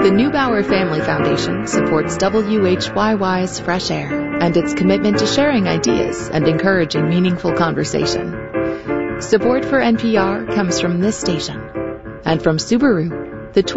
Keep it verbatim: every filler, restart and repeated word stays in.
The Neubauer Family Foundation supports W H Y Y's Fresh Air and its commitment to sharing ideas and encouraging meaningful conversation. Support for N P R comes from this station and from Subaru.